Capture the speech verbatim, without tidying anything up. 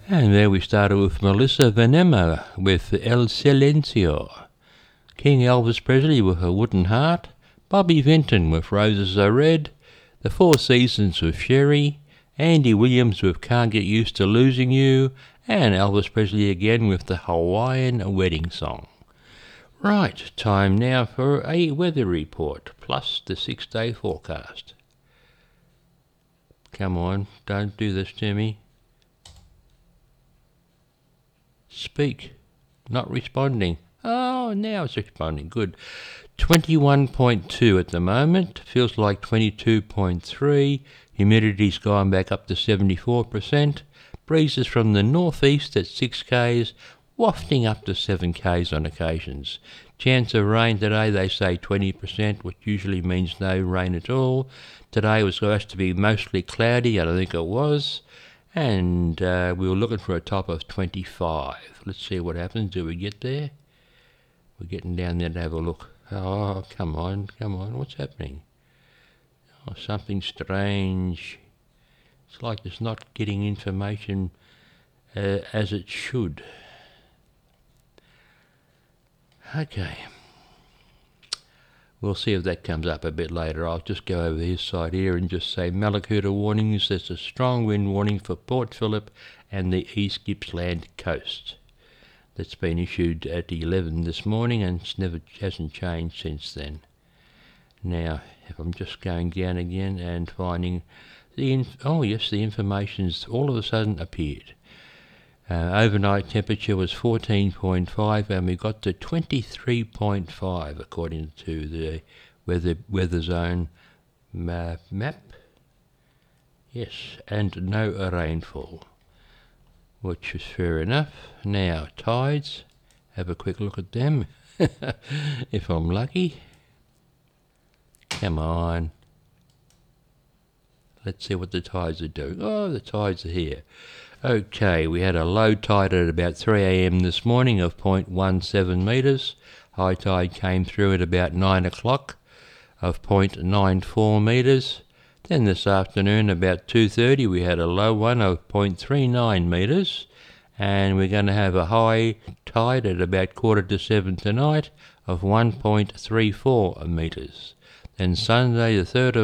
And there we started with Melissa Venema with El Silencio, King Elvis Presley with A Wooden Heart, Bobby Vinton with Roses Are Red, The Four Seasons with Sherry, Andy Williams with Can't Get Used to Losing You, and Elvis Presley again with the Hawaiian Wedding Song. Right, time now for a weather report, plus the six-day forecast. Come on, don't do this to me. Speak. Not responding. Oh, now it's responding. Good. twenty-one point two at the moment. Feels like twenty-two point three. Humidity's gone back up to seventy-four percent. Breezes from the northeast at six k's, wafting up to seven k's on occasions. Chance of rain today, they say twenty percent, which usually means no rain at all. Today was supposed to be mostly cloudy, and I think it was. And uh, we were looking for a top of twenty-five. Let's see what happens. Do we get there? We're getting down there to have a look. Oh, come on, come on. What's happening? Oh, something strange. It's like it's not getting information uh, as it should. Okay. We'll see if that comes up a bit later. I'll just go over this side here and just say Malakuta warnings. There's a strong wind warning for Port Phillip and the East Gippsland coast. That's been issued at eleven this morning and it's never hasn't changed since then. Now, if I'm just going down again and finding the inf- oh yes, the information's all of a sudden appeared. Uh, overnight temperature was fourteen point five and we got to twenty-three point five according to the weather weather zone map. map. Yes, and no rainfall, which is fair enough. Now, tides, have a quick look at them, if I'm lucky. Come on. Let's see what the tides are doing. Oh, the tides are here. Okay, we had a low tide at about three a.m. this morning of zero point one seven metres. High tide came through at about nine o'clock of zero point nine four metres. Then this afternoon, about two thirty, we had a low one of zero point three nine metres. And we're going to have a high tide at about quarter to seven tonight of one point three four metres. Then Sunday, the third of